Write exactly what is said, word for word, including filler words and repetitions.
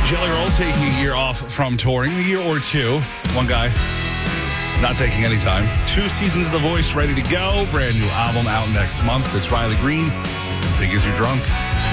Jelly Roll taking a year off from touring, a year or two. One guy not taking any time. Two seasons of The Voice ready to go. Brand new album out next month. It's Riley Green. Figures You're Drunk.